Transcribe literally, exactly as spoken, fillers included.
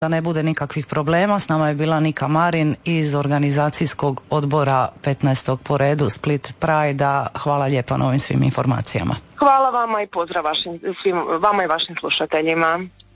Da ne bude nikakvih problema, s nama je bila Nika Marin iz organizacijskog odbora petnaestog po redu Split Pride. Hvala lijepa na ovim svim informacijama. Hvala vama i pozdrav vašim, svim, vama i vašim slušateljima.